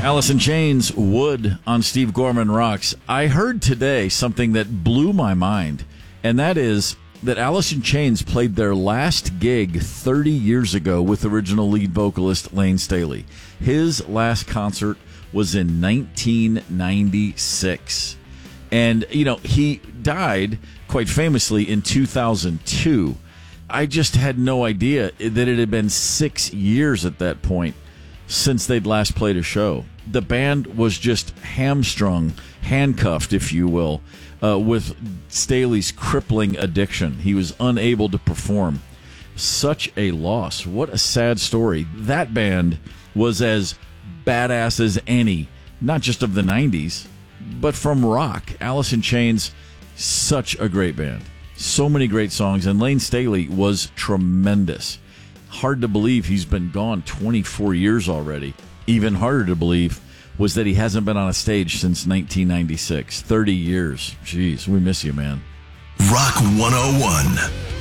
Alice in Chains, Wood on Steve Gorman Rocks. I heard today something that blew my mind, and that is that Alice in Chains played their last gig 30 years ago with original lead vocalist Lane Staley. His last concert was in 1996. And, he died quite famously in 2002. I just had no idea that it had been 6 years at that point since they'd last played a show. The band was just hamstrung, handcuffed, if you will, with Staley's crippling addiction. He was unable to perform. Such a loss. What a sad story. That band was as badass as any, not just of the 90s, but from rock. Alice in Chains, such a great band. So many great songs, and Lane Staley was tremendous. Hard to believe he's been gone 24 years already. Even harder to believe was that he hasn't been on a stage since 1996. 30 years. Jeez, we miss you, man. Rock 101.